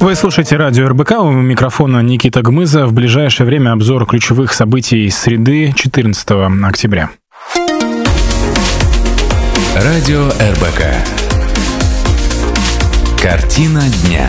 Вы слушаете радио РБК, у микрофона Никита Гмыза. В ближайшее время обзор ключевых событий среды 14 октября. Радио РБК. Картина дня.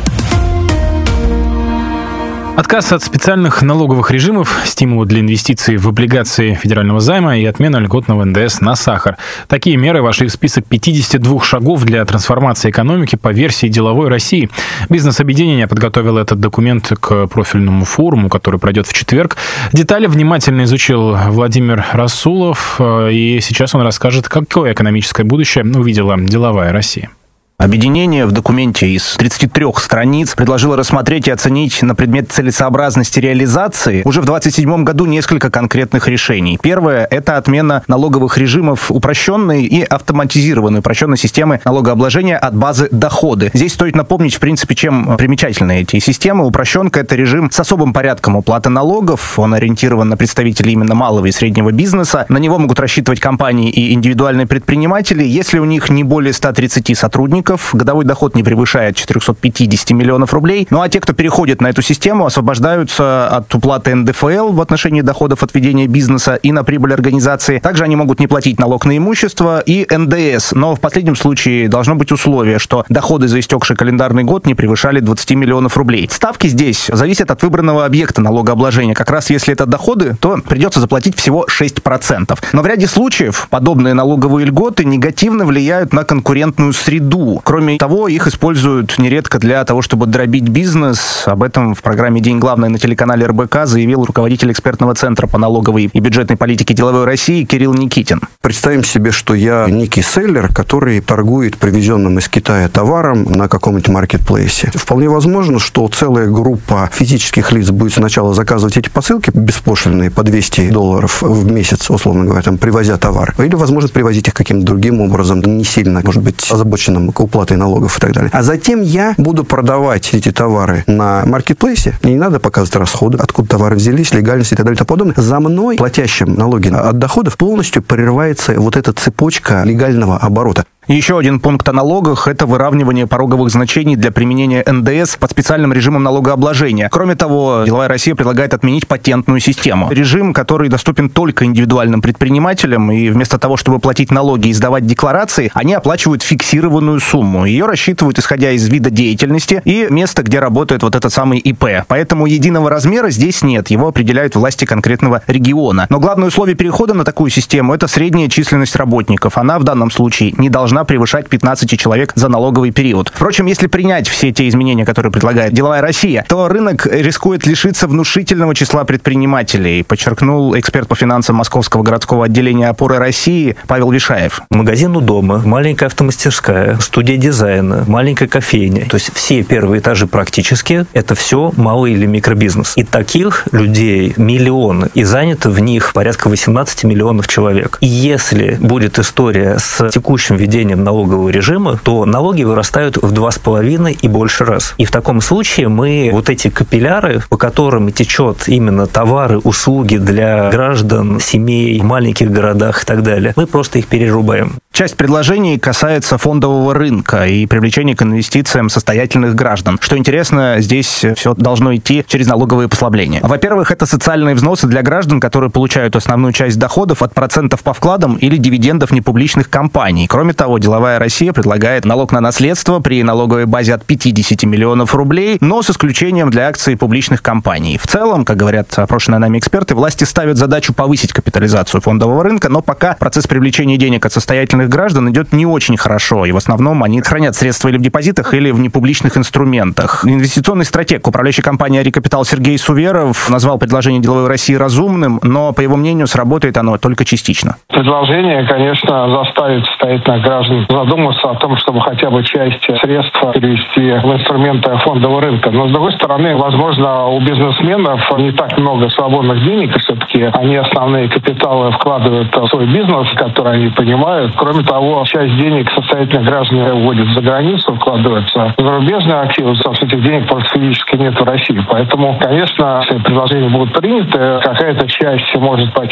Отказ от специальных налоговых режимов, стимулы для инвестиций в облигации федерального займа и отмена льготного НДС на сахар. Такие меры вошли в список 52 шагов для трансформации экономики по версии «Деловой России». Бизнес-объединение подготовило этот документ к профильному форуму, который пройдет в четверг. Детали внимательно изучил Владимир Расулов, и сейчас он расскажет, какое экономическое будущее увидела «Деловая Россия». Объединение в документе из 33 страниц предложило рассмотреть и оценить на предмет целесообразности реализации уже в 2027 году несколько конкретных решений. Первое – это отмена налоговых режимов упрощенной и автоматизированной упрощенной системы налогообложения от базы доходы. Здесь стоит напомнить, в принципе, чем примечательны эти системы. Упрощенка – это режим с особым порядком уплаты налогов. Он ориентирован на представителей именно малого и среднего бизнеса. На него могут рассчитывать компании и индивидуальные предприниматели, если у них не более 130 сотрудников, годовой доход не превышает 450 миллионов рублей. Ну а те, кто переходит на эту систему, освобождаются от уплаты НДФЛ в отношении доходов от ведения бизнеса и на прибыль организации. Также они могут не платить налог на имущество и НДС. Но в последнем случае должно быть условие, что доходы за истекший календарный год не превышали 20 миллионов рублей. Ставки здесь зависят от выбранного объекта налогообложения. Как раз если это доходы, то придется заплатить всего 6%. Но в ряде случаев подобные налоговые льготы негативно влияют на конкурентную среду. Кроме того, их используют нередко для того, чтобы дробить бизнес. Об этом в программе «День главный» на телеканале РБК заявил руководитель экспертного центра по налоговой и бюджетной политике «Деловой России» Кирилл Никитин. Представим себе, что я некий селлер, который торгует привезенным из Китая товаром на каком-нибудь маркетплейсе. Вполне возможно, что целая группа физических лиц будет сначала заказывать эти посылки беспошлинные по $200 в месяц, условно говоря, там, привозя товар. Или, возможно, привозить их каким-то другим образом, не сильно, может быть, озабоченным к уплатой налогов и так далее. А затем я буду продавать эти товары на маркетплейсе. Мне не надо показывать расходы, откуда товары взялись, легальность и так далее и тому подобное. За мной, платящим налоги от доходов, полностью прерывается вот эта цепочка легального оборота. Еще один пункт о налогах – это выравнивание пороговых значений для применения НДС под специальным режимом налогообложения. Кроме того, «Деловая Россия» предлагает отменить патентную систему. Режим, который доступен только индивидуальным предпринимателям, и вместо того, чтобы платить налоги и сдавать декларации, они оплачивают фиксированную сумму. Ее рассчитывают, исходя из вида деятельности и места, где работает вот этот самый ИП. Поэтому единого размера здесь нет, его определяют власти конкретного региона. Но главное условие перехода на такую систему – это средняя численность работников. Она в данном случае не должна превышать 15 человек за налоговый период. Впрочем, если принять все те изменения, которые предлагает «Деловая Россия», то рынок рискует лишиться внушительного числа предпринимателей, подчеркнул эксперт по финансам Московского городского отделения «Опоры России» Павел Вишаев. Магазин у дома, маленькая автомастерская, студия дизайна, маленькая кофейня. То есть все первые этажи практически это все малый или микробизнес. И таких людей миллионы, и занято в них порядка 18 миллионов человек. И если будет история с текущим введением налогового режима, то налоги вырастают в 2,5 и больше раз. И в таком случае мы вот эти капилляры, по которым течет именно товары, услуги для граждан, семей в маленьких городах и так далее, мы просто их перерубаем. Часть предложений касается фондового рынка и привлечения к инвестициям состоятельных граждан. Что интересно, здесь все должно идти через налоговые послабления. Во-первых, это социальные взносы для граждан, которые получают основную часть доходов от процентов по вкладам или дивидендов непубличных компаний. Кроме того, «Деловая Россия» предлагает налог на наследство при налоговой базе от 50 миллионов рублей, но с исключением для акций публичных компаний. В целом, как говорят опрошенные нами эксперты, власти ставят задачу повысить капитализацию фондового рынка, но пока процесс привлечения денег от состоятельных граждан идет не очень хорошо, и в основном они хранят средства или в депозитах, или в непубличных инструментах. Инвестиционный стратег управляющей компании «Арикапитал» Сергей Суверов назвал предложение «Деловой России» разумным, но, по его мнению, сработает оно только частично. Предложение, конечно, заставит состоятельных граждан задуматься о том, чтобы хотя бы часть средств перевести в инструменты фондового рынка. Но, с другой стороны, возможно, у бизнесменов не так много свободных денег, и все-таки они основные капиталы вкладывают в свой бизнес, который они понимают. Кроме того, часть денег состоятельных граждан уводят за границу, вкладываются в зарубежные активы, потому что этих денег просто физически нет в России. Поэтому, конечно, если предложения будут приняты, какая-то часть может пойти